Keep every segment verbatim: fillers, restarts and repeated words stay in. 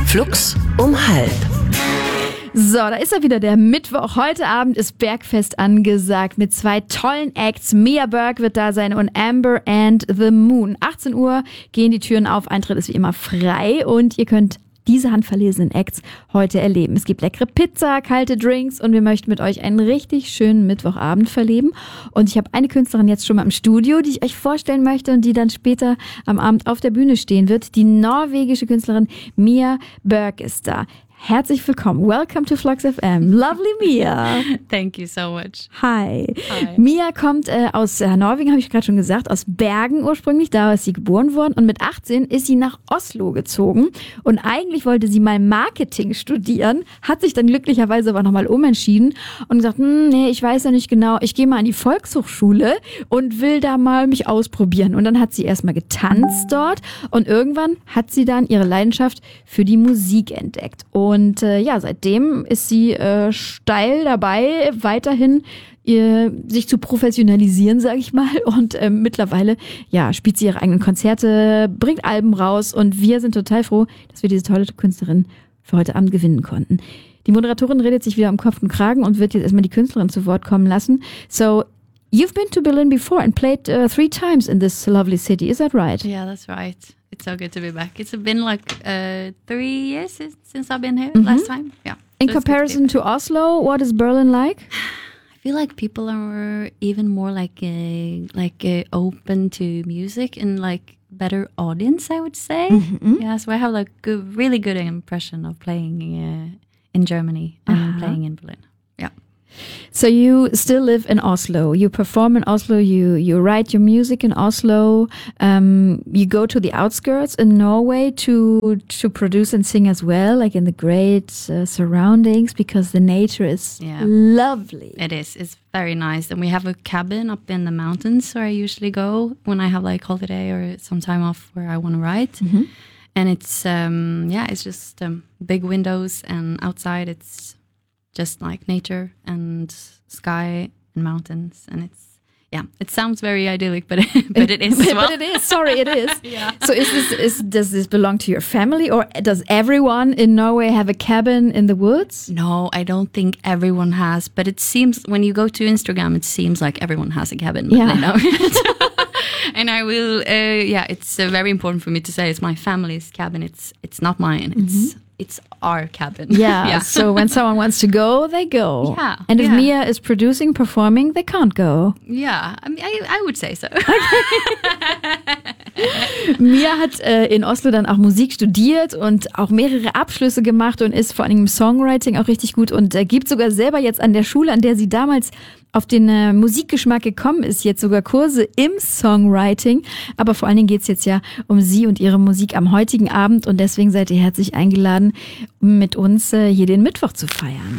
Flux um halb. So, da ist er wieder, der Mittwoch. Heute Abend ist Bergfest angesagt mit zwei tollen Acts. Mia Burke wird da sein und Amber and the Moon. achtzehn Uhr gehen die Türen auf, Eintritt ist wie immer frei und ihr könnt diese handverlesenen Acts heute erleben. Es gibt leckere Pizza, kalte Drinks und wir möchten mit euch einen richtig schönen Mittwochabend verleben. Und ich habe eine Künstlerin jetzt schon mal im Studio, die ich euch vorstellen möchte und die dann später am Abend auf der Bühne stehen wird. Die norwegische Künstlerin Mia Burke ist da. Herzlich willkommen. Welcome to Flux F M. Lovely Mia. Thank you so much. Hi. Hi. Mia kommt äh, aus äh, Norwegen, habe ich gerade schon gesagt, aus Bergen ursprünglich. Da ist sie geboren worden und mit achtzehn ist sie nach Oslo gezogen. Und eigentlich wollte sie mal Marketing studieren, hat sich dann glücklicherweise aber nochmal umentschieden und gesagt, hm, nee, ich weiß ja nicht genau, ich gehe mal an die Volkshochschule und will da mal mich ausprobieren. Und dann hat sie erstmal getanzt dort und irgendwann hat sie dann ihre Leidenschaft für die Musik entdeckt. Und Und äh, ja, seitdem ist sie äh, steil dabei, weiterhin ihr, sich zu professionalisieren, sage ich mal. Und äh, mittlerweile ja, spielt sie ihre eigenen Konzerte, bringt Alben raus. Und wir sind total froh, dass wir diese tolle Künstlerin für heute Abend gewinnen konnten. Die Moderatorin redet sich wieder um Kopf und Kragen und wird jetzt erstmal die Künstlerin zu Wort kommen lassen. So, you've been to Berlin before and played uh, three times in this lovely city. Is that right? Yeah, that's right. It's so good to be back. It's been like uh, three years since, since I've been here Mm-hmm. last time. Yeah. In So it's good to be comparison back. to Oslo, what is Berlin like? I feel like people are even more like uh, like uh, open to music and like better audience, I would say. Mm-hmm. Yeah, so I have like a really good impression of playing uh, in Germany and Uh-huh. playing in Berlin. Yeah. So you still live in Oslo. You perform in Oslo. You you write your music in Oslo. Um, you go to the outskirts in Norway to to produce and sing as well, like in the great uh, surroundings, because the nature is Yeah. lovely. It is. It's very nice. And we have a cabin up in the mountains where I usually go when I have like holiday or some time off where I want to write. Mhm. And it's, um, yeah, it's just um, big windows and outside it's just like nature and sky and mountains. And it's, yeah, it sounds very idyllic, but, but it is as well. But it is. Sorry, it is. Yeah. So is this is does this belong to your family, or does everyone in Norway have a cabin in the woods? No, I don't think everyone has, but it seems when you go to Instagram, it seems like everyone has a cabin. Yeah. You know? And I will, uh, yeah, it's uh, very important for me to say it's my family's cabin. It's it's not mine. It's it's our cabin. Yeah, so when someone wants to go, they go. Yeah, And if yeah. Mia is producing, performing, they can't go. Yeah, I mean, I, I would say so. Mia hat äh, in Oslo dann auch Musik studiert und auch mehrere Abschlüsse gemacht und ist vor allem im Songwriting auch richtig gut und äh, gibt sogar selber jetzt an der Schule, an der sie damals auf den äh, Musikgeschmack gekommen ist, jetzt sogar Kurse im Songwriting. Aber vor allen Dingen geht's jetzt ja um sie und ihre Musik am heutigen Abend und deswegen seid ihr herzlich eingeladen, mit uns äh, hier den Mittwoch zu feiern.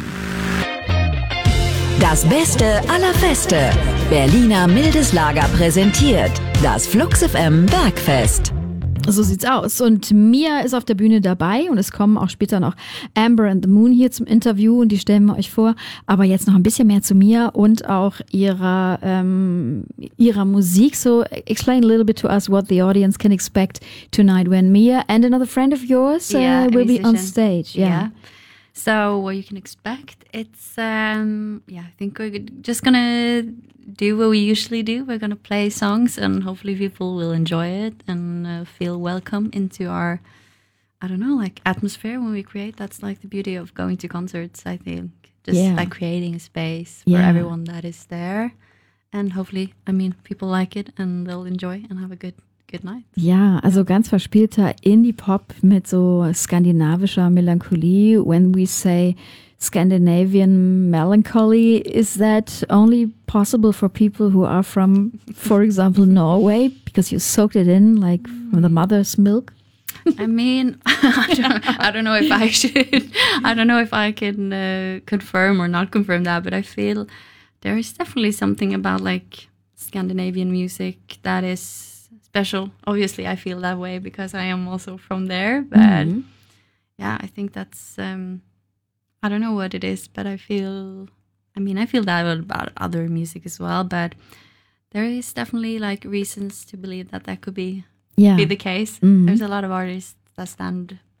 Das Beste aller Feste. Berliner Mildes Lager präsentiert das Flux F M Bergfest. So sieht's aus. Und Mia ist auf der Bühne dabei und es kommen auch später noch Amber and the Moon hier zum Interview und die stellen wir euch vor. Aber jetzt noch ein bisschen mehr zu Mia und auch ihrer, ähm, ihrer Musik. So explain a little bit to us what the audience can expect tonight when Mia and another friend of yours uh, Yeah, a will be on musician. stage. Yeah. Yeah. So what you can expect, it's um yeah, I think we're just gonna do what we usually do. We're gonna play songs, and hopefully people will enjoy it and uh, feel welcome into our, I don't know, like atmosphere when we create. That's like the beauty of going to concerts, I think. Just Yeah. like creating a space for Yeah. everyone that is there, and hopefully, I mean, people like it and they'll enjoy and have a good good night. Ja, also ganz verspielter Indie-Pop mit so skandinavischer Melancholie. When we say Scandinavian melancholy, is that only possible for people who are from, for example, Norway? Because you soaked it in like from the mother's milk? I mean, I don't, I don't know if I should, I don't know if I can uh, confirm or not confirm that, but I feel there is definitely something about like Scandinavian music that is special. Obviously, I feel that way because I am also from there, but Mhm. yeah, I think that's, um, I don't know what it is, but I feel, I mean, I feel that about other music as well, but there is definitely like reasons to believe that that could be Yeah. be the case. Mhm. There's a lot of artists that stand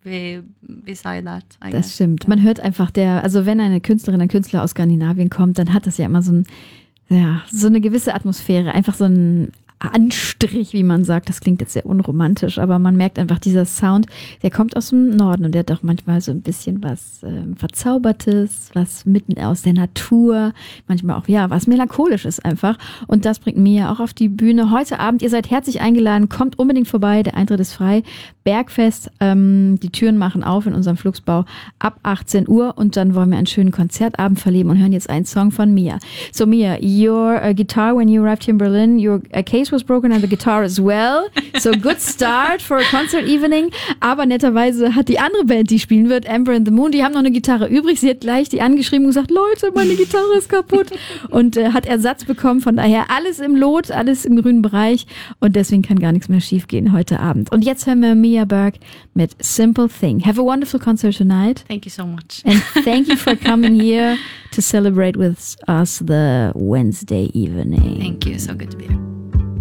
be, beside that, I Das guess. stimmt. Man hört einfach der, also wenn eine Künstlerin, ein Künstler aus Skandinavien kommt, dann hat das ja immer so ein, ja, so eine gewisse Atmosphäre, einfach so ein Anstrich, wie man sagt. Das klingt jetzt sehr unromantisch, aber man merkt einfach, dieser Sound, der kommt aus dem Norden und der hat auch manchmal so ein bisschen was äh, Verzaubertes, was mitten aus der Natur, manchmal auch, ja, was Melancholisches einfach. Und das bringt Mia auch auf die Bühne heute Abend. Ihr seid herzlich eingeladen, kommt unbedingt vorbei, der Eintritt ist frei. Bergfest, ähm, die Türen machen auf in unserem Flugsbau ab achtzehn Uhr und dann wollen wir einen schönen Konzertabend verleben und hören jetzt einen Song von Mia. So Mia, your uh, guitar when you arrived here in Berlin, your uh, case was broken and the guitar as well. So good start for a concert evening. Aber netterweise hat die andere Band, die spielen wird, Amber and the Moon, die haben noch eine Gitarre übrig. Sie hat gleich die angeschrieben und gesagt, Leute, meine Gitarre ist kaputt. Und äh, hat Ersatz bekommen. Von daher alles im Lot, alles im grünen Bereich. Und deswegen kann gar nichts mehr schief gehen heute Abend. Und jetzt hören wir Mia Berg mit Simple Thing. Have a wonderful concert tonight. Thank you so much. And thank you for coming here to celebrate with us the Wednesday evening. Thank you. So good to be here.